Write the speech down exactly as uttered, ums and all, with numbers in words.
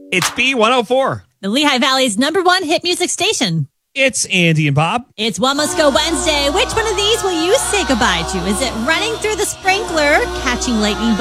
It's B one oh four. The Lehigh Valley's number one hit music station. It's Andy and Bob. It's One Must Go Wednesday. Which one of these will you say goodbye to? Is it running through the sprinkler, catching lightning